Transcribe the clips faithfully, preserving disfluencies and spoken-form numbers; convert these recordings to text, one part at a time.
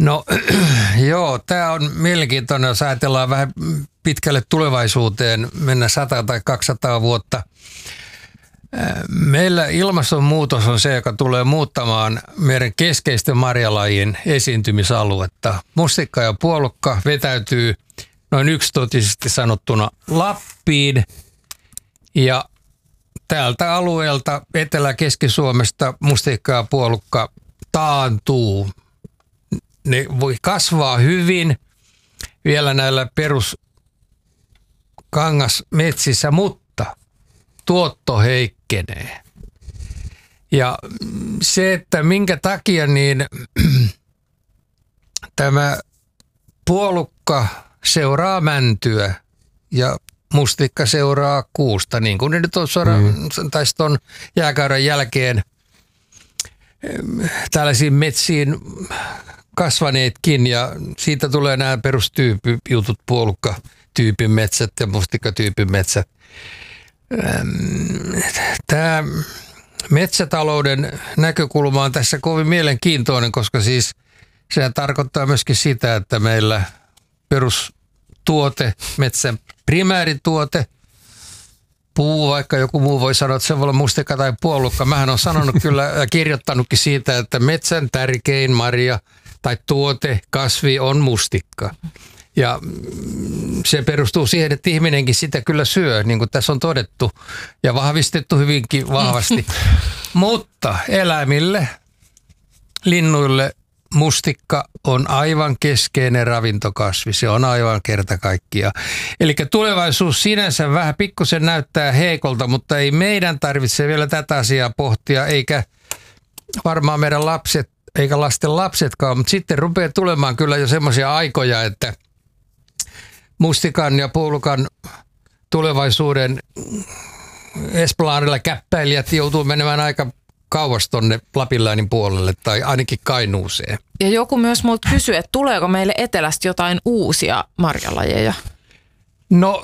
No joo, tämä on mielenkiintoinen, jos ajatellaan vähän pitkälle tulevaisuuteen, mennä sata tai kaksisataa vuotta. Meillä ilmastonmuutos on se, joka tulee muuttamaan meidän keskeisten marjalajien esiintymisaluetta. Mustikka ja puolukka vetäytyy noin yksitotisesti sanottuna Lappiin ja täältä alueelta Etelä-Keski-Suomesta mustikka ja puolukka taantuu. Ne voi kasvaa hyvin vielä näillä peruskangasmetsissä, mutta tuotto heikkenee. Ja se, että minkä takia niin tämä puolukka seuraa mäntyä ja mustikka seuraa kuusta, niin kuin ne nyt on suoraan, mm. tai on jääkauden jälkeen tällaisiin metsiin kasvaneetkin, ja siitä tulee nämä perustyypijutut, puolukka-tyypin metsät ja mustikkatyypin metsät. Tämä metsätalouden näkökulma on tässä kovin mielenkiintoinen, koska siis sehän tarkoittaa myöskin sitä, että meillä perustuote, metsän primäärituote, puu, vaikka joku muu voi sanoa, että se voi olla mustikka tai puolukka. Mähän on sanonut kyllä ja kirjoittanutkin siitä, että metsän tärkein marja tai tuote, kasvi on mustikka. Ja se perustuu siihen, että ihminenkin sitä kyllä syö, niin kuin tässä on todettu ja vahvistettu hyvinkin vahvasti. Mutta eläimille, linnuille mustikka on aivan keskeinen ravintokasvi. Se on aivan kerta kaikkiaan. Eli tulevaisuus sinänsä vähän pikkusen näyttää heikolta, mutta ei meidän tarvitse vielä tätä asiaa pohtia, eikä varmaan meidän lapset, eikä lasten lapsetkaan, mutta sitten rupeaa tulemaan kyllä jo semmoisia aikoja, että mustikan ja puolukan tulevaisuuden Esplanadilla käppäilijät joutuu menemään aika kauas tonne Lapinläänin puolelle tai ainakin Kainuuseen. Ja joku myös multa kysyy, että tuleeko meille etelästä jotain uusia marjalajeja? No,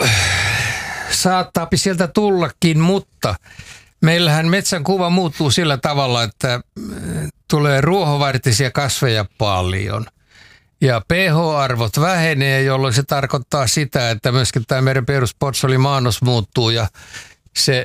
saattaapi sieltä tullakin, mutta meillähän metsän kuva muuttuu sillä tavalla, että tulee ruohovartisia kasveja paljon. Ja pH-arvot vähenee, jolloin se tarkoittaa sitä, että myöskin tämä meidän peruspotsolimaanos muuttuu ja se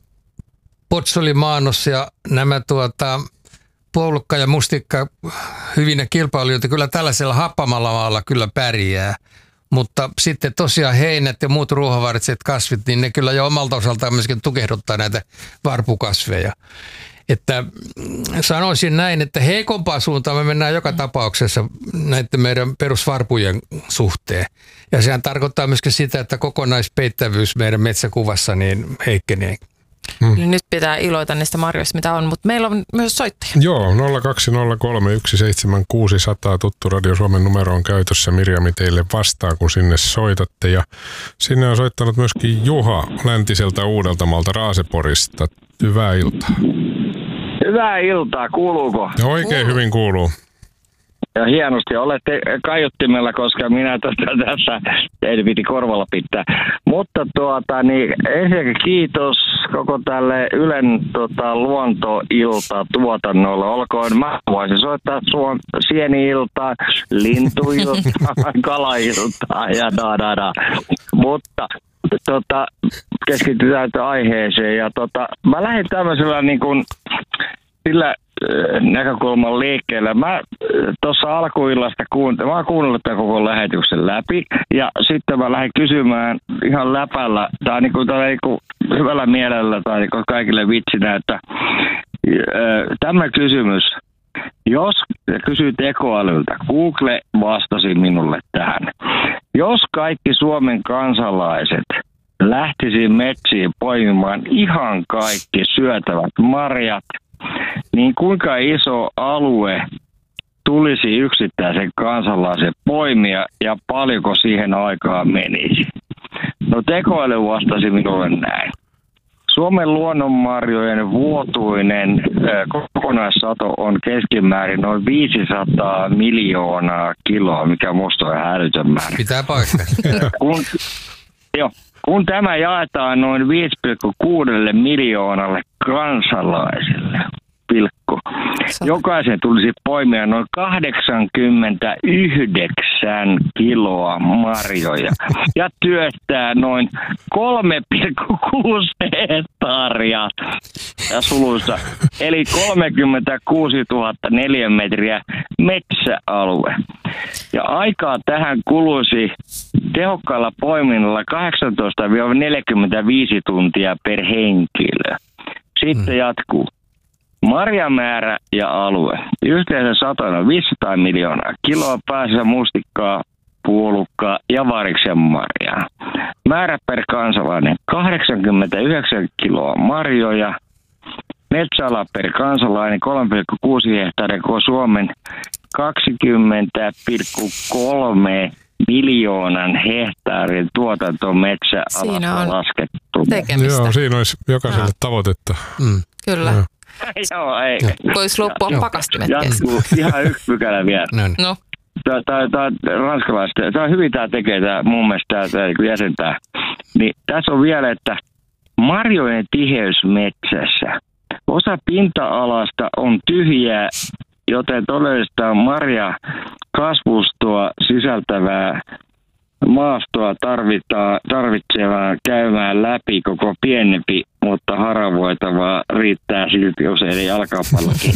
potsolimaanos ja nämä tuota, puolukka ja mustikka hyvinä kilpailijoita kyllä tällaisella happamalla maalla kyllä pärjää. Mutta sitten tosiaan heinät ja muut ruohovartiset kasvit, niin ne kyllä jo omalta osaltaan myöskin tukehduttaa näitä varpukasveja. Että sanoisin näin, että heikompaa suuntaan me mennään joka tapauksessa näiden meidän perusvarpujen suhteen. Ja sehän tarkoittaa myöskin sitä, että kokonaispeittävyys meidän metsäkuvassa niin heikkenee. Hmm. Nyt pitää iloita niistä marjoista, mitä on, mutta meillä on myös soittaja. Joo, nolla kaksi nolla kolme yksi seitsemän kuusi nolla nolla tuttu Radio Suomen numero on käytössä. Mirjami teille vastaa, kun sinne soitatte. Ja sinne on soittanut myöskin Juha läntiseltä Uudeltamaalta Raaseporista. Hyvää iltaa. Hyvää iltaa, kuuluuko? Ja oikein Kuuluu. Hyvin kuuluu. Ja hienosti, olette kaiuttimella, koska minä tästä, tässä ei piti korvalla pitää. Mutta tuota, niin ensinnäkin kiitos koko tälle Ylen tota, luontoilta tuotannolle. Olkoon, mä voisin soittaa suon sieni-iltaa, lintuiltaa, kalailtaa ja da da da. Mutta tota, keskitytään aiheeseen ja tota, mä lähdin tämmöisellä niin kuin sillä näkökulman liikkeelle. Mä tuossa alkuillasta kuuntelin, mä oon kuunnellut tämän koko lähetyksen läpi ja sitten mä lähdin kysymään ihan läpällä tai niin kuin, tai niin kuin hyvällä mielellä tai niin kuin kaikille vitsinä, että tämä kysymys, jos kysyy tekoälyltä, Google vastasi minulle tähän. Jos kaikki Suomen kansalaiset lähtisi metsiin poimimaan ihan kaikki syötävät marjat, niin kuinka iso alue tulisi yksittäisen kansalaisen poimia ja paljonko siihen aikaan menisi? No tekoäly vastasi minulle näin. Suomen luonnonmarjojen vuotuinen äh, kokonaissato on keskimäärin noin viisisataa miljoonaa kiloa, mikä musta on hälytön määrä. Pitää paikkaa. kun, jo, kun tämä jaetaan noin viisi pilkku kuusi miljoonalle kansalaiselle, pilkku. Jokaisen tulisi poimia noin kahdeksankymmentäyhdeksän kiloa marjoja ja työstää noin kolme pilkku kuusi hehtaaria ja suluissa, eli kolmekymmentäkuusituhatta neliömetriä metsäalue. Ja aikaa tähän kuluisi tehokkaalla poiminnalla kahdeksantoista neljäkymmentäviisi tuntia per henkilö. Sitten mm. jatkuu. Marjamäärä ja alue. Yhteensä satana viisisataa miljoonaa kiloa päässä mustikkaa, puolukkaa ja variksen marjaa. Määrä per kansalainen kahdeksankymmentäyhdeksän kiloa marjoja. Metsäala per kansalainen kolme pilkku kuusi hehtaaria koko Suomen kaksikymmentä pilkku kolme miljoonan hehtaarin tuotantometsäalasta laskettu. Tekemistä. Joo, siinä olisi jokaiselle no. tavoitetta. Mm. Kyllä. No. Joo, ei. Voisi loppua no. pakastimet kesken. Jatkuu ihan yksi pykälä vielä. No. Tämä on ranskalaista. Tämä on hyvin tämä tekee tämä mun mielestä tämä jäsentää. Niin tässä on vielä, että marjojen tiheys metsässä. Osa pinta-alasta on tyhjää, joten todellista marja kasvustoa sisältävää maastoa tarvitaan, tarvitsevaa käymään läpi koko pienempi, mutta haravoitavaa riittää silti usein jalkapallokin.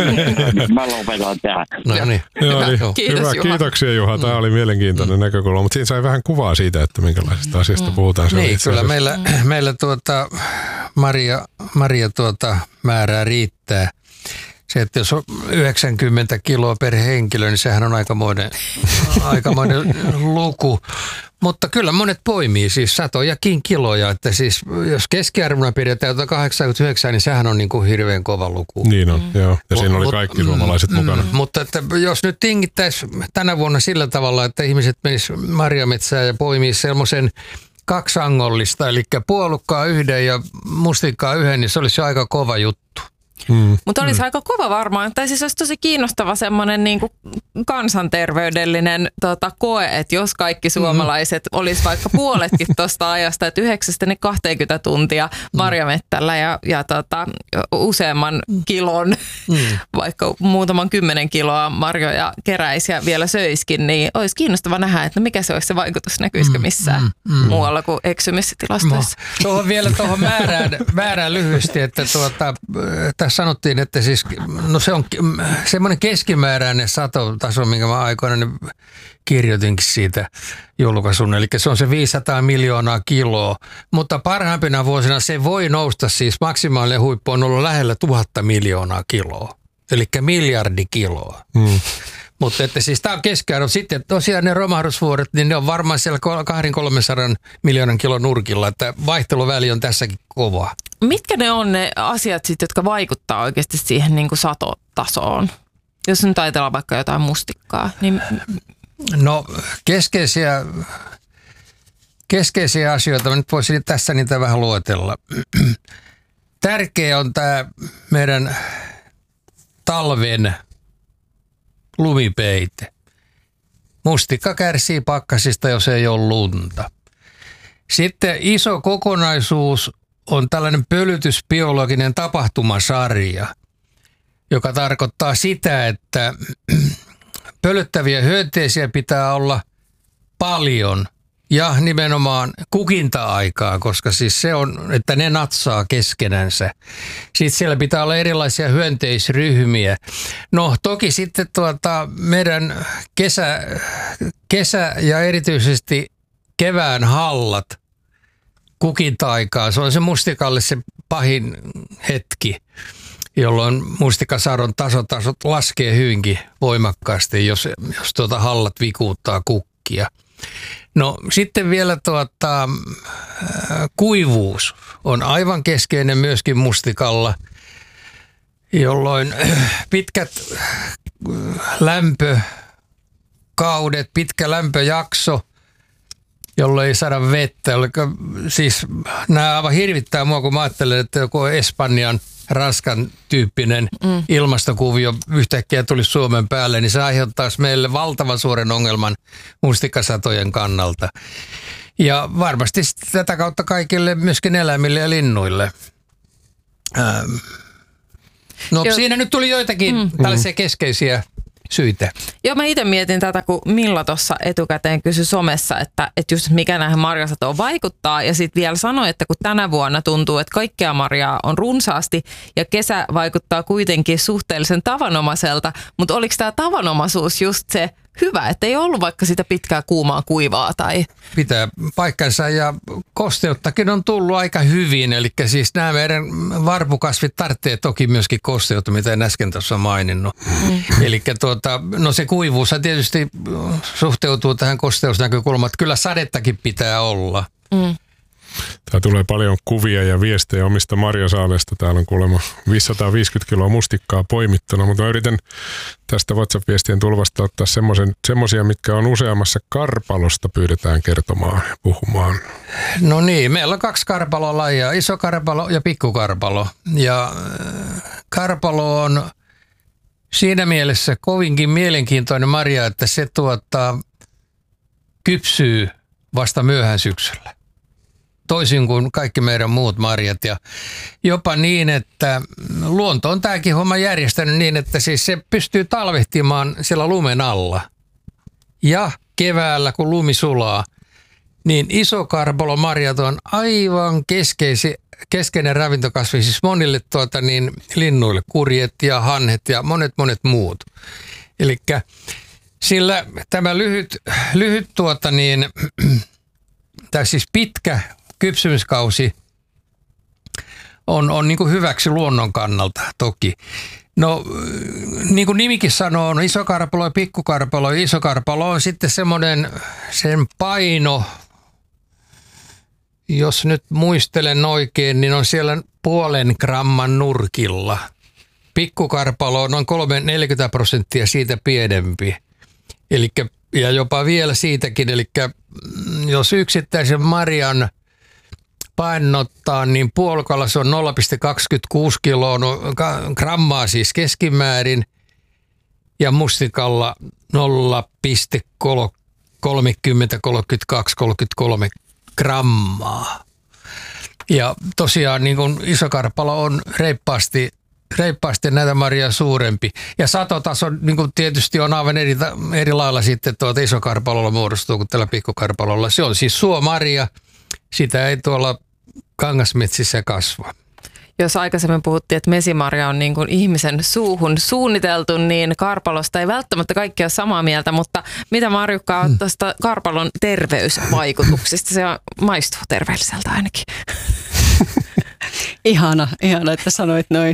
Mä lopetan tähän. No niin. Joo, niin. Kiitos, hyvä. Juha. Kiitoksia Juha. Tämä oli mielenkiintoinen mm. näkökulma, mutta siinä sai vähän kuvaa siitä, että minkälaisesta asiasta mm. puhutaan. Se niin, kyllä meillä, meillä tuota, Maria, Maria tuota määrää riittää. Se, että jos on yhdeksänkymmentä kiloa per henkilö, niin sehän on aikamoinen, aikamoinen luku. Mutta kyllä monet poimii siis satojakin kiloja. Että siis jos keskiarvona pidetään kahdeksankymmentäyhdeksän, niin sehän on niin kuin hirveän kova luku. Niin on, mm. joo. Ja siinä oli kaikki suomalaiset mm, mukana. Mutta että jos nyt tingittäisiin tänä vuonna sillä tavalla, että ihmiset menis marjametsään ja poimii semmoisen kaksangollista, eli puolukkaa yhden ja mustikkaa yhden, niin se olisi aika kova juttu. Mm. Mutta olisi mm. aika kova varmaan, tai siis olisi tosi kiinnostava semmoinen niin kuin kansanterveydellinen tota, koe, että jos kaikki suomalaiset mm. olisi vaikka puoletkin tuosta ajasta, että yhdeksästä ne kaksikymmentä tuntia marjamettällä ja, ja tota, useamman kilon, mm. vaikka muutaman kymmenen kiloa marjoja keräisi ja vielä söiskin, niin olisi kiinnostava nähdä, että mikä se olisi se vaikutus, näkyisikö missään mm. Mm. muualla kuin eksymistilastoissa. No, tuohon vielä tuohon määrään, määrään lyhyesti, että tuota, sanottiin, että siis, no se on semmoinen keskimääräinen satotaso, minkä mä aikoinaan kirjoitinkin siitä julkaisun. Eli se on se viisisataa miljoonaa kiloa, mutta parhaimpina vuosina se voi nousta, siis maksimaalinen huippu on ollut lähellä tuhatta miljoonaa kiloa. Eli miljardi kiloa. Hmm. Mutta että siis tämä on keskiarvo. Sitten tosiaan ne romahdusvuodet, niin ne on varmaan siellä kaksisataa kolmesataa miljoonan kilon nurkilla, että vaihteluväli on tässäkin kova. Mitkä ne on ne asiat sit, jotka vaikuttaa oikeasti siihen niin kuin satotasoon? Jos nyt ajatellaan vaikka jotain mustikkaa, niin... No keskeisiä, keskeisiä asioita, mä nyt voisin tässä niitä vähän luetella. Tärkeä on tämä meidän talven lumipeite. Mustikka kärsii pakkasista, jos ei ole lunta. Sitten iso kokonaisuus on tällainen pölytysbiologinen tapahtumasarja, joka tarkoittaa sitä, että pölyttäviä hyönteisiä pitää olla paljon ja nimenomaan kukinta-aikaa, koska siis se on, että ne natsaa keskenänsä. Sitten siellä pitää olla erilaisia hyönteisryhmiä. No toki sitten tuota, meidän kesä, kesä ja erityisesti kevään hallat kukinta-aikaa. Se on se mustikalle se pahin hetki, jolloin mustikasadon tasotasot laskee hyvinkin voimakkaasti, jos, jos tuota hallat vikuuttaa kukkia. No sitten vielä tuota, kuivuus on aivan keskeinen myöskin mustikalla, jolloin pitkät lämpökaudet, pitkä lämpöjakso, jolloin ei saada vettä. Siis nämä aivan hirvittää mua, kun mä ajattelen, että joku Espanjan, Ranskan tyyppinen mm. ilmastokuvio yhtäkkiä tuli Suomen päälle, niin se aiheuttaisi meille valtavan suuren ongelman mustikasatojen kannalta. Ja varmasti tätä kautta kaikille myöskin eläimille ja linnuille. Ähm. No Jo. siinä nyt tuli joitakin mm. tällaisia keskeisiä syitä. Joo, mä itse mietin tätä, kun Milla tuossa etukäteen kysyi somessa, että, että just mikä näihin marjasatoon vaikuttaa. Ja sitten vielä sanoi, että kun tänä vuonna tuntuu, että kaikkea marjaa on runsaasti ja kesä vaikuttaa kuitenkin suhteellisen tavanomaiselta, mutta oliko tämä tavanomaisuus just se hyvä, että ei ollut vaikka sitä pitkää kuumaa kuivaa tai... Pitää paikkansa ja kosteuttakin on tullut aika hyvin, eli siis nämä meidän varpukasvit tarvitsee toki myöskin kosteutta, mitä en äsken tuossa maininnut. Mm. Eli tuota, no se kuivuus tietysti suhteutuu tähän kosteusnäkökulmaan, että kyllä sadettakin pitää olla. Mm. Tää tulee paljon kuvia ja viestejä omista marjasaaleista. Täällä on kuulemma viisisataaviisikymmentä kiloa mustikkaa poimittuna, mutta mä yritän tästä WhatsApp-viestien tulvasta ottaa semmoisia, mitkä on useammassa karpalosta pyydetään kertomaan ja puhumaan. No niin, meillä on kaksi karpalolajia, iso karpalo ja pikkukarpalo. Ja karpalo on siinä mielessä kovinkin mielenkiintoinen marja, että se tuottaa, kypsyy vasta myöhään syksyllä. Toisin kuin kaikki meidän muut marjat ja jopa niin, että luonto on tämäkin homma järjestänyt niin, että siis se pystyy talvehtimaan siellä lumen alla. Ja keväällä, kun lumi sulaa, niin isokarpalomarjat on aivan keskeisi, keskeinen ravintokasvi siis monille tuota, niin, linnuille, kurjet ja hanhet ja monet monet muut. Elikkä sillä tämä lyhyt, lyhyt tuota niin, tai siis pitkä kypsymiskausi on, on niin kuin hyväksi luonnon kannalta toki. No niin kuin nimikin sanoo, on isokarpalo ja pikkukarpalo. Isokarpalo on sitten semmoinen, sen paino, jos nyt muistelen oikein, niin on siellä puolen gramman nurkilla. Pikkukarpalo on noin kolme neljäkymmentä prosenttia siitä pienempi. Elikkä, ja jopa vielä siitäkin, eli jos yksittäisen marjan painottaa, niin puolukalla se on nolla pilkku kaksikymmentäkuusi kiloa, no, grammaa siis keskimäärin, ja mustikalla nolla pilkku kolmekymmentä, kolmekymmentäkaksi, kolmekymmentäkolme grammaa. Ja tosiaan niin kuin isokarpalo on reippaasti, reippaasti näitä marjaa suurempi. Ja satotaso niin kuin tietysti on aivan eri, eri lailla sitten tuota isokarpalolla muodostuu kuin tällä pikkukarpalolla. Se on siis suomarja. Sitä ei tuolla kangasmetsissä kasva. Jos aikaisemmin puhuttiin, että mesimarja on niin kuin ihmisen suuhun suunniteltu, niin karpalosta ei välttämättä kaikki ole samaa mieltä, mutta mitä Marjukka on tuosta karpalon terveysvaikutuksista? Se maistuu terveelliseltä ainakin. Ihana, ihana, että sanoit noin.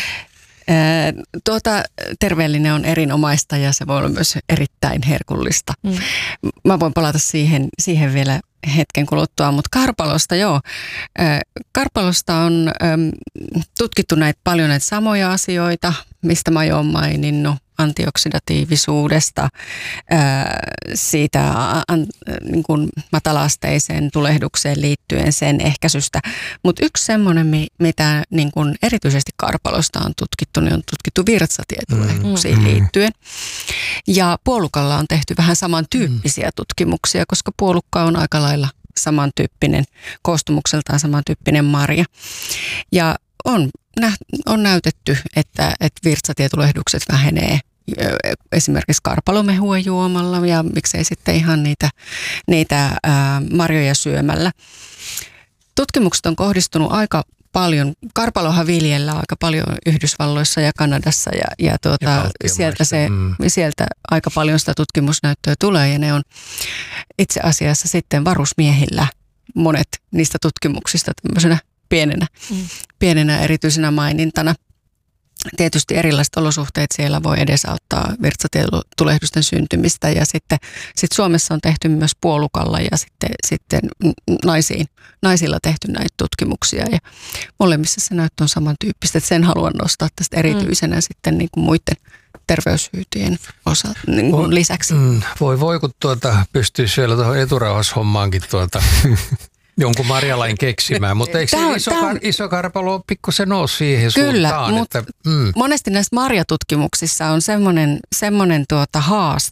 Tuota, terveellinen on erinomaista ja se voi olla myös erittäin herkullista. Mm. Mä voin palata siihen, siihen vielä hetken kuluttua, mutta karpalosta joo. Karpalosta on tutkittu näitä paljon näitä samoja asioita, mistä mä jo oon maininnut, antioksidatiivisuudesta, siitä niin kuin matala-asteiseen tulehdukseen liittyen sen ehkäisystä. Mutta yksi semmoinen, mitä niin kuin erityisesti karpalosta on tutkittu, niin on tutkittu virtsatietulehduksiin mm. liittyen. Ja puolukalla on tehty vähän samantyyppisiä tutkimuksia, koska puolukka on aika lailla samantyyppinen, koostumukseltaan samantyyppinen marja. Ja on, on näytetty, että, että virtsatietulehdukset vähenee esimerkiksi karpalomehua juomalla ja miksei sitten ihan niitä, niitä ää, marjoja syömällä. Tutkimukset on kohdistunut aika paljon. Karpalohan viljellään aika paljon Yhdysvalloissa ja Kanadassa ja, ja, tuota, ja sieltä, se, mm. sieltä aika paljon sitä tutkimusnäyttöä tulee ja ne on itse asiassa sitten varusmiehillä monet niistä tutkimuksista tämmöisenä pienenä, mm. pienenä erityisenä mainintana. Tietysti erilaiset olosuhteet siellä voi edesauttaa virtsatietulehdusten syntymistä ja sitten sit Suomessa on tehty myös puolukalla ja sitten, sitten naisiin, naisilla tehty näitä tutkimuksia ja molemmissa se näyttö on samantyyppistä, että sen haluan nostaa tästä erityisenä mm. sitten niin kuin muiden terveyshyötyjen osalta niin kuin lisäksi. Mm, voi voi, kun tuota, pystyisi vielä tuohon eturauhashommaankin tuota jonkun marjalain keksimään, mutta eikö se iso, kar, iso karpalo pikkusen ole siihen kyllä, suuntaan? Mutta että, mm. monesti näissä marjatutkimuksissa on semmoinen, semmoinen tuota haaste,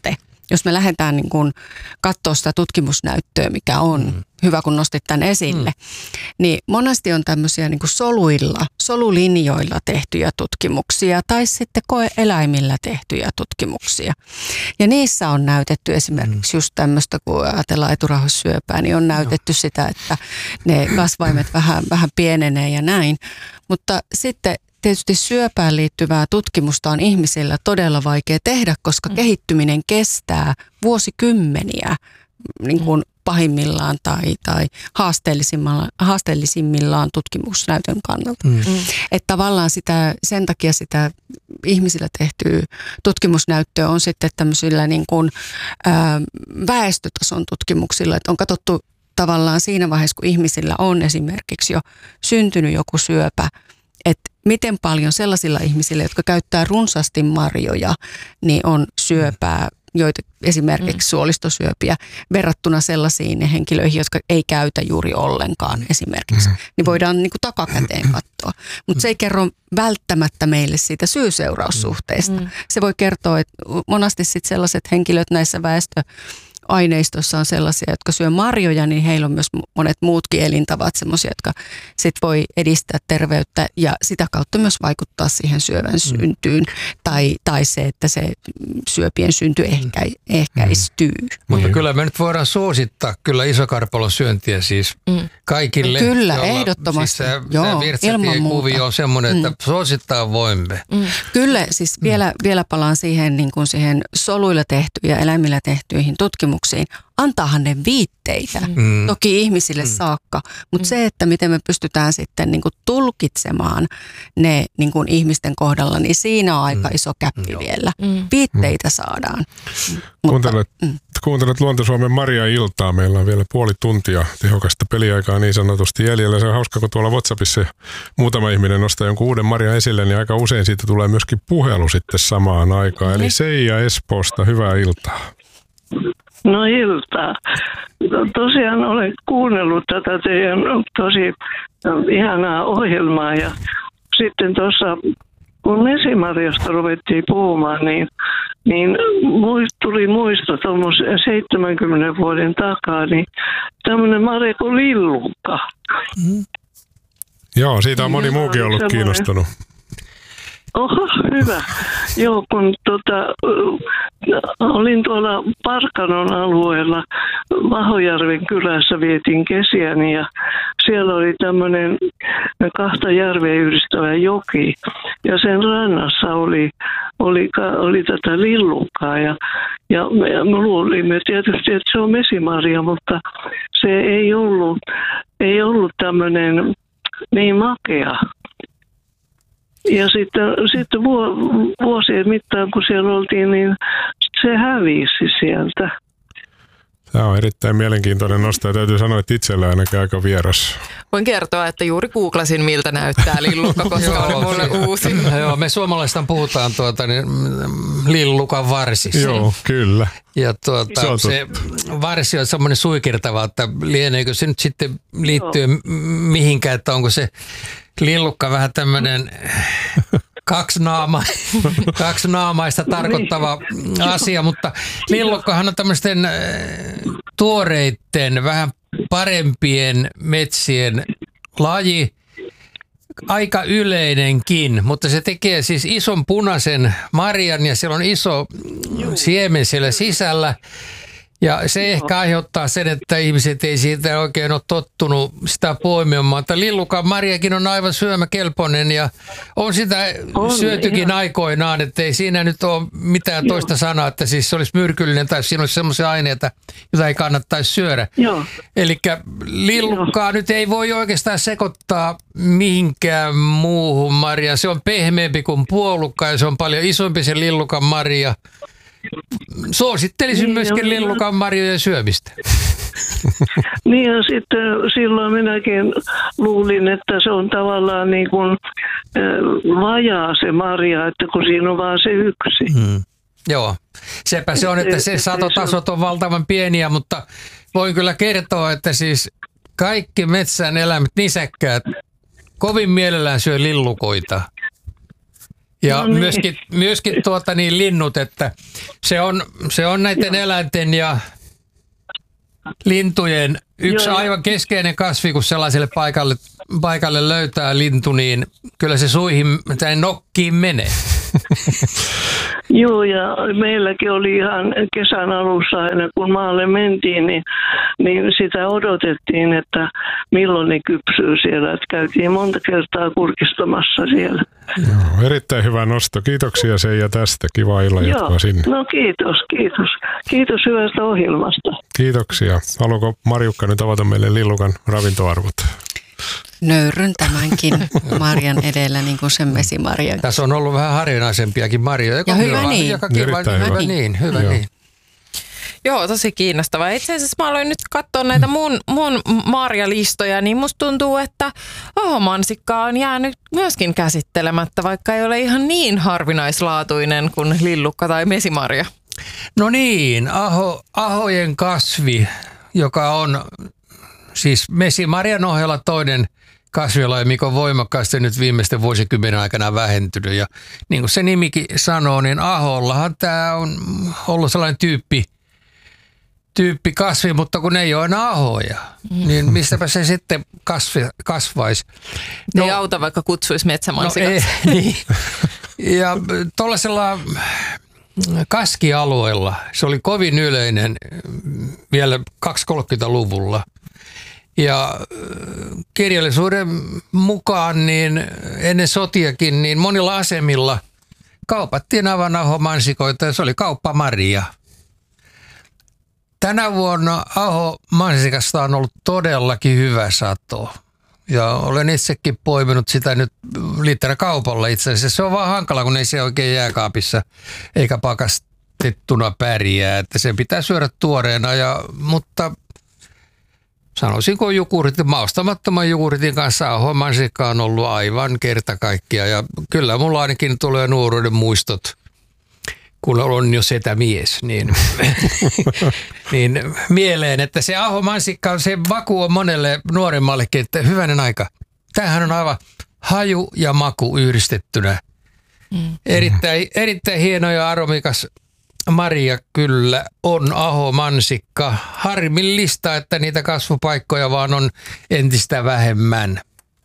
jos me lähdetään niin kuin katsoa sitä tutkimusnäyttöä, mikä on, mm. hyvä kun nostit tämän esille, mm. niin monesti on tämmöisiä niin kuin soluilla, solulinjoilla tehtyjä tutkimuksia tai sitten koe-eläimillä tehtyjä tutkimuksia. Ja niissä on näytetty esimerkiksi mm. just tämmöistä, kun ajatellaan eturauhassyöpää, niin on näytetty no. sitä, että ne kasvaimet vähän, vähän pienenee ja näin. Mutta sitten tietysti syöpään liittyvää tutkimusta on ihmisillä todella vaikea tehdä, koska mm. kehittyminen kestää vuosikymmeniä niin kuin pahimmillaan tai, tai haasteellisimmillaan, haasteellisimmillaan tutkimusnäytön kannalta. Mm. Että tavallaan sitä, sen takia sitä ihmisillä tehtyä tutkimusnäyttöä on sitten tämmöisillä niin kuin, ää, väestötason tutkimuksilla, että on katsottu tavallaan siinä vaiheessa, kun ihmisillä on esimerkiksi jo syntynyt joku syöpä, että miten paljon sellaisilla ihmisillä, jotka käyttää runsaasti marjoja, niin on syöpää, joita esimerkiksi mm. suolistosyöpiä, verrattuna sellaisiin henkilöihin, jotka ei käytä juuri ollenkaan esimerkiksi. Mm. Niin voidaan niin kuin takakäteen katsoa. Mutta se ei kerro välttämättä meille siitä syy-seuraussuhteesta. Mm. Se voi kertoa, että monasti sit sellaiset henkilöt näissä väestö aineistossa on sellaisia, jotka syö marjoja, niin heillä on myös monet muutkin elintavat sellaisia, jotka sit voi edistää terveyttä ja sitä kautta myös vaikuttaa siihen syövän syntyyn mm. tai, tai se, että se syöpien synty ehkä, ehkäistyy. Mm. Mutta kyllä me nyt voidaan suosittaa kyllä isokarpalon syöntiä siis mm. kaikille. Kyllä, jolla, ehdottomasti. Siis se, Joo, ilman muuta. On semmoinen, että mm. suosittaa voimme. Mm. Kyllä, siis mm. vielä, vielä palaan siihen, niin kuin siihen soluilla tehtyihin ja eläimillä tehtyihin tutkimuksiin. Antaahan ne viitteitä, mm. toki ihmisille mm. saakka, mutta mm. se, että miten me pystytään sitten niin kuin tulkitsemaan ne niin kuin ihmisten kohdalla, niin siinä on aika iso käppi mm. vielä. Mm. Viitteitä mm. saadaan. Kuuntelet, mm. kuuntelet Luonto-Suomen Maria-iltaa. Meillä on vielä puoli tuntia tehokasta peliaikaa niin sanotusti jäljellä. Se on hauska, kun tuolla WhatsAppissa muutama ihminen nostaa jonkun uuden Maria esille, niin aika usein siitä tulee myöskin puhelu sitten samaan aikaan. Eli Seija Espoosta, hyvää iltaa. No iltaa. Tosiaan olen kuunnellut tätä teidän tosi ihanaa ohjelmaa ja sitten tuossa kun Mesimarjasta ruvettiin puhumaan, niin, niin tuli muisto tuommoisen seitsemänkymmenen vuoden takaa, niin tämmöinen marja kuin lillukka. Mm. Joo, siitä on moni ja muukin ollut semmoinen kiinnostunut. Oho, hyvä. Joo, kun tota, olin tuolla Parkanon alueella Vahojärven kylässä, vietin kesiäni ja siellä oli tämmöinen kahta järveä yhdistävä joki ja sen rannassa oli, oli, oli tätä lillukkaa ja, ja me, me luulimme tietysti, että se on mesimarja, mutta se ei ollut, ei ollut tämmöinen niin makea. Ja sitten, sitten vuosien mittaan, kun siellä oltiin, niin se hävisi sieltä. Tämä on erittäin mielenkiintoinen nosto ja täytyy sanoa, että itsellä ainakin aika vieras. Voin kertoa, että juuri googlasin, miltä näyttää lillukka, koska oli mulle uusi. Joo, me suomalaistaan puhutaan tuota, niin, lillukan varsista. Joo, kyllä. Ja tuota, se varsi on semmoinen suikirtava, että lieneekö se nyt sitten liittyy mihinkään, että onko se lillukka vähän tämmöinen kaksinaama, kaksinaamaista tarkoittava asia, mutta lillukkahan on tämmöisten tuoreitten, vähän parempien metsien laji, aika yleinenkin, mutta se tekee siis ison punaisen marjan ja siellä on iso siemen siellä sisällä. Ja se ehkä aiheuttaa sen, että ihmiset ei siitä oikein ole tottunut sitä poimimaan. Mutta lillukan marjakin on aivan syömäkelpoinen ja on sitä on, syötykin ihan aikoinaan, että ei siinä nyt ole mitään Joo. toista sanaa, että siis se olisi myrkyllinen tai siinä olisi sellaisia aineita, joita ei kannattaisi syödä. Eli lillukkaa Joo. nyt ei voi oikeastaan sekoittaa mihinkään muuhun marjaan. Se on pehmeämpi kuin puolukka ja se on paljon isompi se lillukan marja. Suosittelisin niin, myöskin lillukan marjojen syömistä. Niin ja sitten silloin minäkin luulin, että se on tavallaan niin kuin vajaa se marja, että kun siinä on vaan se yksi. Hmm. Joo, sepä se on, että se satotasot on valtavan pieniä, mutta voin kyllä kertoa, että siis kaikki metsän eläimet, nisäkkäät, kovin mielellään syö lillukoita. Ja No niin. myöskin, myöskin tuota niin linnut, että se on, se on näiden eläinten ja lintujen yksi Joo. aivan keskeinen kasvi, kun sellaiselle paikalle, paikalle löytää lintu, niin kyllä se suihin tai nokkiin menee. Joo, ja meilläkin oli ihan kesän alussa aina, kun maalle mentiin, niin, niin sitä odotettiin, että milloin ne kypsyy siellä. Että käytiin monta kertaa kurkistamassa siellä. Joo, erittäin hyvä nosto. Kiitoksia Seija tästä. Kiva illan jatkoa sinne. No kiitos, kiitos. Kiitos hyvästä ohjelmasta. Kiitoksia. Haluatko Marjukka nyt avata meille lillukan ravintoarvot? Nöyryn tämänkin marjan edellä, niin kuin sen mesimarjan. Tässä on ollut vähän harvinaisempiakin marjoja. Ja hyvä niin. Joka kiva, Erittäin hyvä hyvä. niin, hyvä Joo. niin. Joo, tosi kiinnostavaa. Itse asiassa mä aloin nyt katsoa näitä mun, mun marjalistoja, niin musta tuntuu, että ahomansikka on jäänyt myöskin käsittelemättä, vaikka ei ole ihan niin harvinaislaatuinen kuin lillukka tai mesimarja. No niin, aho, ahojen kasvi, joka on siis mesimarjan ohella toinen kasvilaji, mikä on voimakkaasti nyt viimeisten vuosikymmenen aikana vähentynyt. Ja niin kuin se nimikin sanoo, niin ahollahan tämä on ollut sellainen tyyppi, tyyppi kasvi, mutta kun ei ole enää ahoja, mm. niin mistäpä se sitten kasvi, kasvaisi. No, ei auta, vaikka kutsuisi metsämansikaksi. No, ei, niin. Ja tuollaisella kaskialueella se oli kovin yleinen vielä kaksikymmentä-kolmekymmentäluvulla. Ja kirjallisuuden mukaan niin ennen sotiakin niin monilla asemilla kaupattiin aivan ahomansikoita ja se oli kauppamaria. Tänä vuonna ahomansikasta on ollut todellakin hyvä sato. Ja olen itsekin poiminut sitä nyt liitteenä kaupalla itse asiassa. Se on vaan hankala, kun ei se oikein jääkaapissa eikä pakastettuna pärjää. Että se pitää syödä tuoreena, ja, mutta sanoisinko jogurtin, maustamattoman jogurtin kanssa ahomansikka on ollut aivan kerta kaikkiaan. Ja kyllä mulla ainakin tulee nuoruuden muistot, kun on jo setämies, niin, niin mieleen, että se ahomansikka, se vaku on monelle nuoremmallekin, että hyvänen aika. Tämähän on aivan haju ja maku yhdistettynä. Mm. Erittäin, erittäin hieno ja aromikas marja kyllä on ahomansikka. Harmillista, että niitä kasvupaikkoja vaan on entistä vähemmän.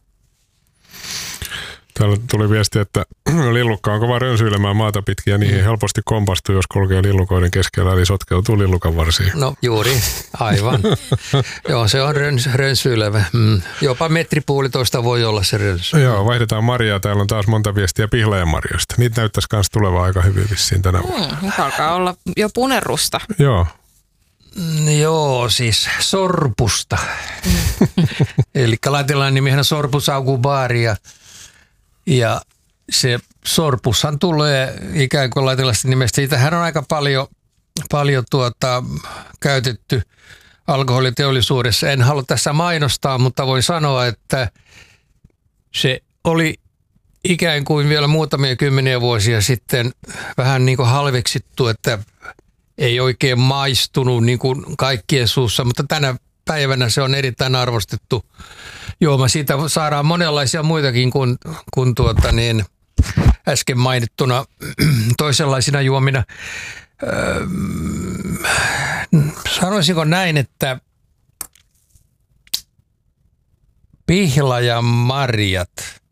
Täällä tuli viesti, että lillukka on kova rönsyilemään maata pitkin ja niihin helposti kompastuu, jos kulkee lillukoiden keskellä, eli sotkeutuu lillukan varsiin. No juuri, aivan. Joo, se on röns, rönsyilevä. Mm. Jopa metripuolitoista voi olla se rönsy. Joo, vaihdetaan marjaa. Täällä on taas monta viestiä pihlajanmarjoista. Niitä näyttäisi myös tulevaa aika hyvin vissiin tänä vuonna. Mm, nyt alkaa olla jo punerrusta. Joo. Mm, joo, siis sorpusta. Eli latinalainen nimihän on sorpus augubaria. Ja se sorpushan tulee ikään kuin latinalaisesta nimestä. Siitähän on aika paljon, paljon tuota, käytetty alkoholiteollisuudessa. En halua tässä mainostaa, mutta voin sanoa, että se oli ikään kuin vielä muutamia kymmeniä vuosia sitten vähän niin kuin halveksittu, että ei oikein maistunut niin kuin kaikkien suussa, mutta tänä päivänä se on erittäin arvostettu juoma. Siitä saadaan monenlaisia muitakin kuin, kuin tuota niin, äsken mainittuna toisenlaisina juomina. Öö, sanoisinko näin, että pihlajanmarjat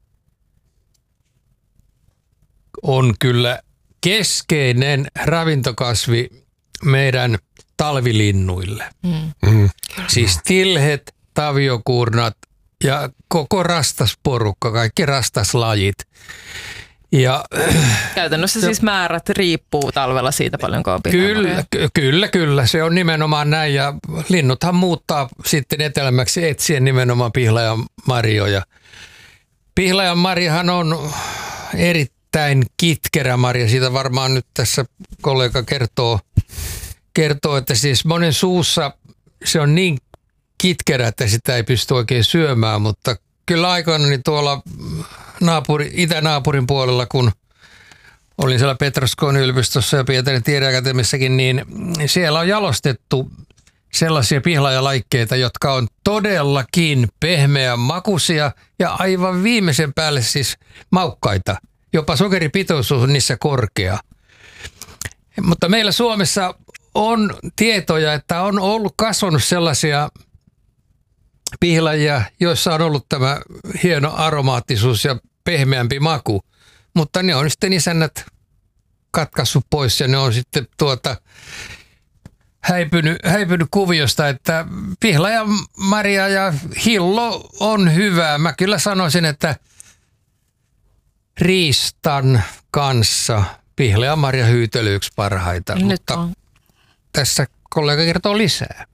on kyllä keskeinen ravintokasvi meidän talvilinnuille. Mm. Mm. Siis tilhet, taviokuurnat ja koko rastasporukka, kaikki rastaslajit. Ja, käytännössä siis määrät riippuu talvella siitä paljonko on pihlajanmarjoja. Kyllä, kyllä, kyllä. Se on nimenomaan näin ja linnuthan muuttaa sitten etelämäksi etsien nimenomaan pihlajanmarjoja. Pihlajanmarjahan on erittäin kitkerä marja. Siitä varmaan nyt tässä kollega kertoo, kertoo, että siis monen suussa se on niin kitkerä, että sitä ei pysty oikein syömään, mutta kyllä aikoina niin tuolla naapuri, itänaapurin puolella, kun olin siellä Petroskoon yliopistossa ja Pietarin tiedeakatemiassakin, niin siellä on jalostettu sellaisia pihlajalaikkeita, jotka on todellakin pehmeän makuisia ja aivan viimeisen päälle siis maukkaita. jopa sokeripitoisuus on niissä korkea. Mutta meillä Suomessa on tietoja, että on ollut kasvanut sellaisia pihlajia, joissa on ollut tämä hieno aromaattisuus ja pehmeämpi maku, mutta ne on sitten isännät katkaissut pois ja ne on sitten tuota häipynyt, häipynyt kuviosta, että pihlaja, marja ja hillo on hyvää. Mä kyllä sanoisin, että riistan kanssa pihlaja, marja, hyytely yksi parhaita, Nyt mutta on. tässä kollega kertoo lisää.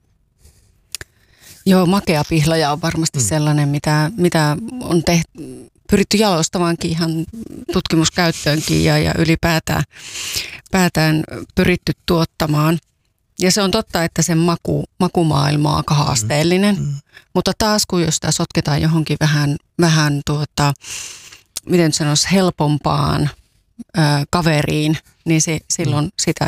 Joo, makea pihlaja on varmasti mm. sellainen, mitä, mitä on tehty, pyritty jalostamaankin ihan tutkimuskäyttöönkin ja, ja ylipäätään päätään pyritty tuottamaan. Ja se on totta, että sen maku, makumaailma on aika haasteellinen, mm. mutta taas kun jos sitä sotketaan johonkin vähän, vähän tuota, miten sanoisi, helpompaan ö, kaveriin, niin se, silloin mm. sitä,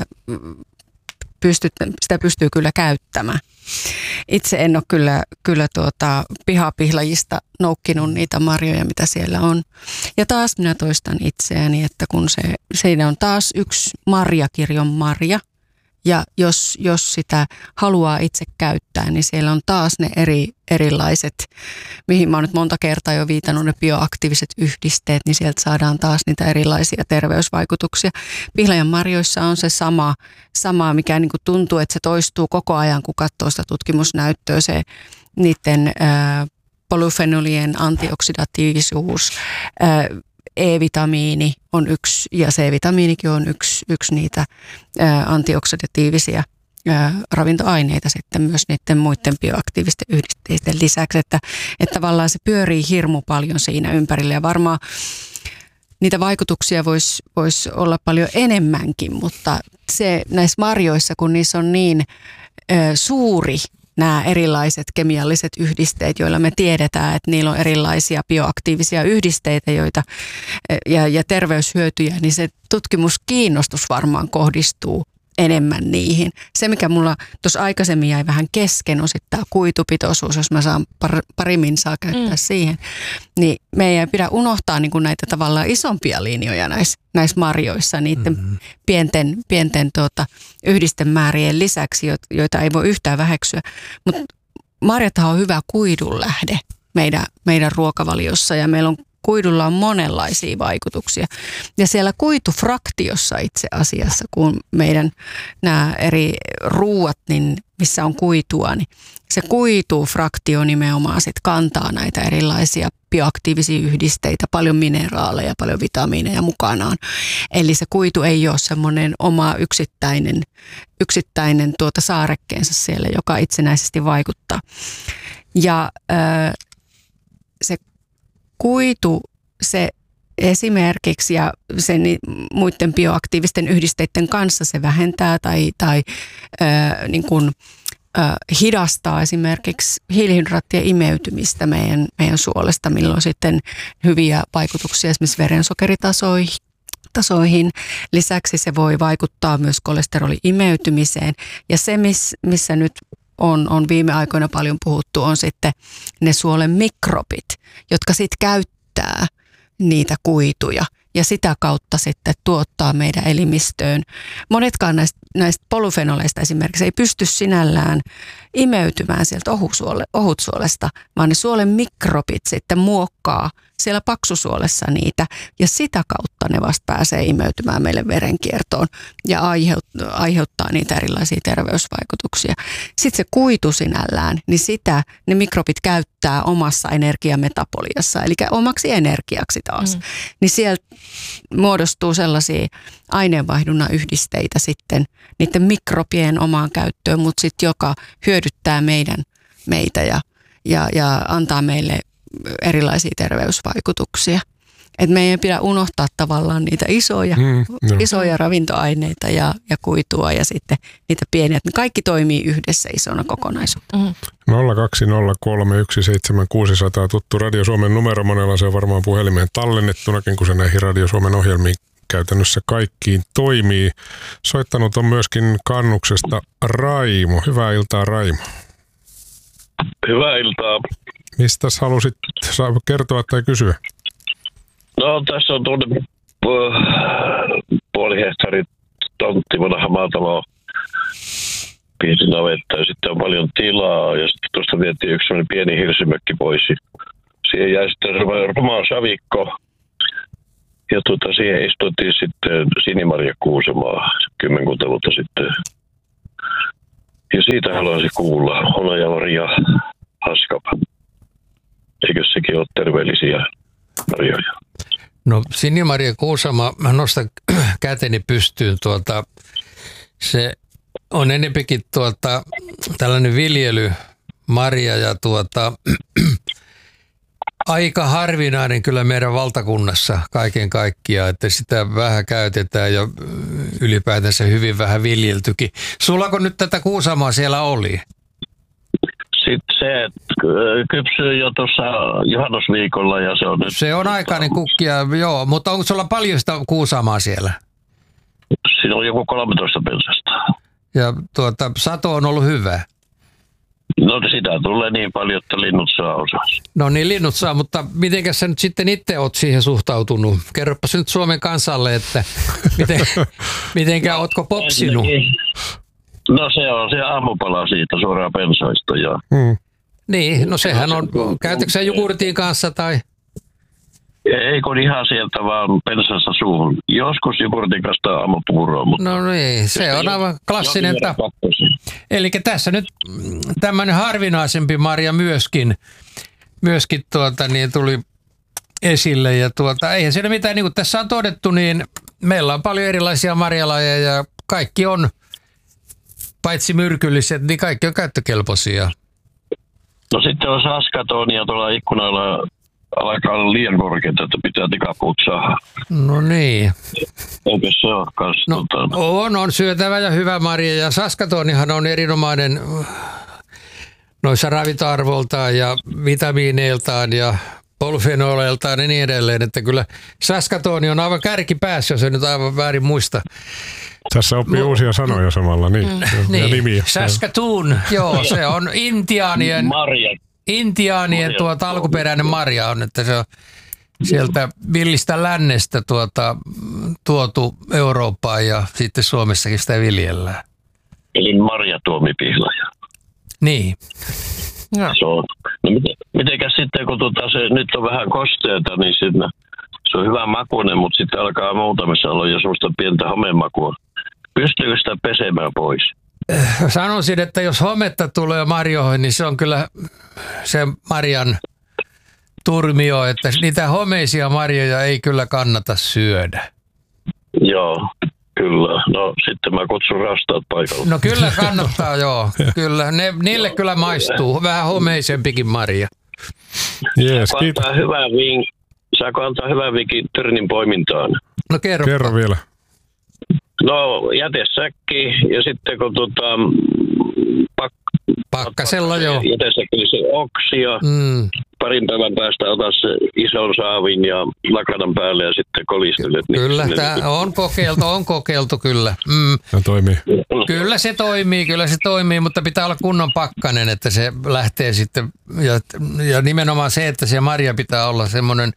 pystyt, sitä pystyy kyllä käyttämään. Itse en ole kyllä, kyllä tuota pihapihlajista noukkinut niitä marjoja, mitä siellä on. Ja taas minä toistan itseäni, että kun se, siinä on taas yksi marjakirjon marja, ja jos, jos sitä haluaa itse käyttää, niin siellä on taas ne eri, erilaiset, mihin mä oon nyt monta kertaa jo viitannut, ne bioaktiiviset yhdisteet, niin sieltä saadaan taas niitä erilaisia terveysvaikutuksia. Pihlajan marjoissa on se sama, sama mikä niin kuin tuntuu, että se toistuu koko ajan, kun katsoo sitä tutkimusnäyttöä, se niiden ää, polyfenolien antioksidatiivisuus, ää, E-vitamiini on yksi ja C-vitamiinikin on yksi, yksi niitä ää, antioksidatiivisia ää, ravintoaineita sitten myös niiden muiden bioaktiivisten yhdisteiden lisäksi, että, että tavallaan se pyörii hirmu paljon siinä ympärillä ja varmaan niitä vaikutuksia voisi vois olla paljon enemmänkin, mutta se näissä marjoissa, kun niissä on niin ää, suuri nämä erilaiset kemialliset yhdisteet, joilla me tiedetään, että niillä on erilaisia bioaktiivisia yhdisteitä joita, ja, ja terveyshyötyjä, niin se tutkimuskiinnostus varmaan kohdistuu enemmän niihin. Se, mikä mulla tuossa aikaisemmin jäi vähän kesken, on sitten tämä kuitupitoisuus, jos mä saan par, pari minsaa käyttää mm. siihen, niin meidän ei pidä unohtaa niin kuin näitä tavallaan isompia linjoja näissä, näissä marjoissa, niiden mm-hmm. pienten, pienten tuota, yhdistemäärien lisäksi, joita ei voi yhtään väheksyä. Mutta marjathan on hyvä kuidunlähde meidän, meidän ruokavaliossa ja meillä on kuidulla on monenlaisia vaikutuksia. Ja siellä kuitufraktiossa itse asiassa, kun meidän nämä eri ruuat, niin missä on kuitua, niin se kuitufraktio nimenomaan sit kantaa näitä erilaisia bioaktiivisia yhdisteitä, paljon mineraaleja, paljon vitamiineja mukanaan. Eli se kuitu ei ole semmoinen oma yksittäinen, yksittäinen tuota saarekkeensa siellä, joka itsenäisesti vaikuttaa. Ja äh, se kuitu, se esimerkiksi ja sen muiden bioaktiivisten yhdisteiden kanssa se vähentää tai, tai äh, niin kuin, äh, hidastaa esimerkiksi hiilihydraattien imeytymistä meidän, meidän suolesta, millä on sitten hyviä vaikutuksia esimerkiksi verensokeritasoihin. Tasoihin. Lisäksi se voi vaikuttaa myös kolesterolin imeytymiseen ja se, missä nyt On, on viime aikoina paljon puhuttu, on sitten ne suolen mikrobit, jotka sitten käyttää niitä kuituja ja sitä kautta sitten tuottaa meidän elimistöön. Monetkaan näistä, näistä polyfenoleista esimerkiksi ei pysty sinällään imeytymään sieltä ohusuole, ohutsuolesta, vaan ne suolen mikrobit sitten muokkaa siellä paksusuolessa niitä ja sitä kautta ne vasta pääsee imeytymään meille verenkiertoon ja aiheuttaa, aiheuttaa niitä erilaisia terveysvaikutuksia. Sitten se kuitu sinällään, niin sitä ne mikrobit käyttää omassa energiametaboliassa, eli omaksi energiaksi taas. Mm. Niin sieltä muodostuu sellaisia aineenvaihdunnan yhdisteitä sitten niiden mikrobien omaan käyttöön, mutta sitten joka hyödyttää meidän, meitä ja, ja, ja antaa meille erilaisia terveysvaikutuksia. Et meidän ei pidä unohtaa tavallaan niitä isoja, mm, no. isoja ravintoaineita ja, ja kuitua ja sitten niitä pieniä. Ne kaikki toimii yhdessä isona kokonaisuutena. Mm. nolla kaksi nolla kolme yksi seitsemän kuusi nolla nolla tuttu Radio Suomen numero. Monella se on varmaan puhelimeen tallennettunakin, kun se näihin Radio Suomen ohjelmiin käytännössä kaikkiin toimii. Soittanut on myöskin Kannuksesta Raimo. Hyvää iltaa, Raimo. Hyvää iltaa. Mistä halusit kertoa tai kysyä? No tässä on tuonne puoli hehtaarin tontti, vanha maatalo, pieni navetta ja sitten on paljon tilaa ja sitten tuosta vietiin yksi sellainen pieni hirsimökki pois. Siihen jäi sitten rumaa savikko ja tuota, siihen istuttiin sitten Sinimarja Kuusemaa kymmenkunta vuotta sitten. Ja siitä haluaisin kuulla Honaja Maria Haskapa. Eikö sekin ole terveellisiä marjoja? No Sinimarja Kuusama, mä nostan käteni pystyyn tuota, se on enempikin tuota, tällainen viljelymarja ja tuota, aika harvinainen kyllä meidän valtakunnassa kaiken kaikkiaan, että sitä vähän käytetään ja ylipäätänsä hyvin vähän viljeltykin. Sulako nyt tätä Kuusamaa siellä oli? Sitten se kypsyy jo tuossa juhannusviikolla ja se on nyt... Se on aikainen kukkia, joo, mutta onko sulla paljon sitä Kuusamaa siellä? Siinä on joku kolmetoista pensasta. Ja tuota, sato on ollut hyvä. No sitä tulee niin paljon, että linnut saa osaa. No niin, linnut saa, mutta mitenkäs sä nyt sitten itse oot siihen suhtautunut? Kerropas nyt Suomen kansalle, että miten, mitenkä ootko popsinut? No se on se aamupala siitä suoraan pensoista. Ja... Hmm. Niin, no sehän on, käytätkö sä jogurtin kanssa tai? Ei kun ihan sieltä vaan pensassa suuhun. Joskus jogurtin kanssa aamupuuroa. Mutta... No niin, se on aivan klassinen tapa. Eli tässä nyt tämmöinen harvinaisempi marja myöskin, myöskin tuota, niin tuli esille. Ja tuota, eihän siinä mitään, niin kuin tässä on todettu, niin meillä on paljon erilaisia marjalajeja ja kaikki on, paitsi myrkylliset, niin kaikki on käyttökelpoisia. No sitten on saskatonia tuolla ikkunoilla alkaa olla liian korkeita, että pitää tikapuut saada. No niin. Eikö se ole kanssa? No, tuota... on, on syötävä ja hyvä marja ja saskatonihan on erinomainen noissa ravintoarvoltaan ja vitamiineiltaan ja polyfenoleiltaan ja niin edelleen, että kyllä saskatoni on aivan kärkipäässä, jos en nyt aivan väärin muista. Tässä oppii no, uusia sanoja samalla, niin, mm, niin. nimiä. Saskatoon, joo, se on intiaanien, intiaanien tuota, alkuperäinen marja on, että se on sieltä villistä lännestä tuota, tuotu Eurooppaan ja sitten Suomessakin sitä viljellään. Eli marjatuomipihlaja. Niin. Ja. Se on. No miten, mitenkäs sitten, kun tuota, se nyt on vähän kosteeta, niin siinä, se on hyvä makuinen, mutta sitten alkaa muutamissa olla jo semmoista pientä homemakua. Pystyykö sitä pesemään pois? Sanoisin, että jos hometta tulee marjoihin, niin se on kyllä se marjan turmio, että niitä homeisia marjoja ei kyllä kannata syödä. Joo, kyllä. No sitten mä kutsun rastaat paikalle. No kyllä kannattaa, joo. Kyllä. Ne, niille kyllä maistuu. Vähän homeisempikin marja. Jees, Saako antaa hyvää vink, saako antaa hyvää vinkin tyrnin poimintaan? No kerro. Kerro vielä. No jätesäkki ja sitten kun tota, pak, pakkasella joo. Jätesäkki se oksia. Mm. Parin päivän päästä otat se ison saavin ja lakanan päälle ja sitten kolistelet. Kyllä, tämä on kokeiltu, on kokeiltu kyllä. Mm. No toimii. Kyllä se toimii, kyllä se toimii, mutta pitää olla kunnon pakkanen, että se lähtee sitten. Ja, ja nimenomaan se, että se marja pitää olla semmoinen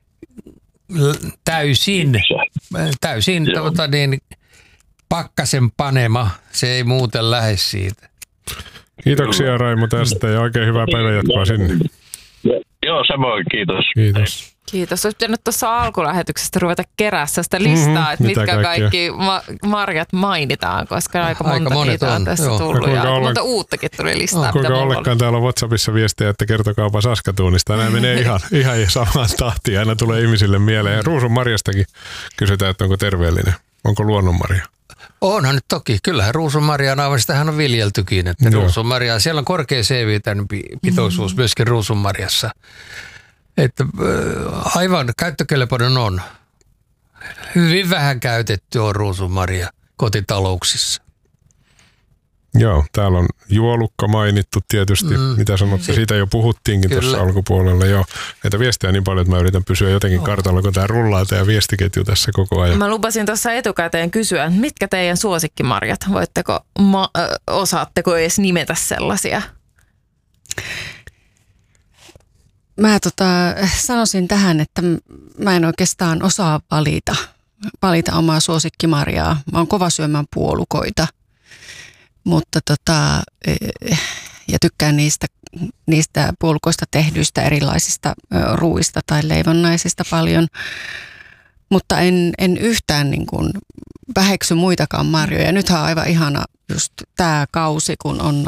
täysin, täysin tuota, niin, pakkasen panema. Se ei muuten lähde siitä. Kiitoksia Raimo tästä ja oikein hyvää päivänjatkoa sinne. Joo, samoin, kiitos. Kiitos. Kiitos. Olisi pitänyt tuossa alkulähetyksestä ruveta kerässä sitä listaa, mm-hmm, että mitkä kaikkia. kaikki ma- marjat mainitaan, koska aika monta aika niitä on, on tässä joo. tullut. Ja ja ollen... Mutta uuttakin tuli listaa. No, kuinka ollenkaan täällä on WhatsAppissa viestejä, että kertokaapa Saskatoonista. Nämä menee ihan, ihan samaan tahtiin. Aina tulee ihmisille mieleen. Ruusun marjastakin kysytään, että onko terveellinen. Onko luonnonmarja? Onhan nyt toki. Kyllähän ruusunmarja on aivan, sitähän on viljeltykin. Että ruusunmarja, siellä on korkea C-vitamiinipitoisuus mm-hmm. myöskin ruusunmarjassa. Että aivan käyttökelpoinen on. Hyvin vähän käytetty on ruusunmarja kotitalouksissa. Joo, täällä on juolukka mainittu tietysti. Mm. Mitä sanotte? Siitä jo puhuttiinkin Kyllä. tuossa alkupuolella. Joo, näitä viestejä niin paljon, että mä yritän pysyä jotenkin kartalla, kun tämä rullaa tämä viestiketju tässä koko ajan. Mä lupasin tuossa etukäteen kysyä, mitkä teidän suosikkimarjat? Voitteko, ma- ö, osaatteko edes nimetä sellaisia? mä tota, sanoisin tähän, että mä en oikeastaan osaa valita, valita omaa suosikkimarjaa. Mä oon kova syömään puolukoita, mutta tota, ja tykkään niistä, niistä puolukoista tehdyistä erilaisista ruuista tai leivonnaisista paljon. Mutta en, en yhtään niin kuin väheksy muitakaan marjoja. Nythän on aivan ihana just tämä kausi, kun on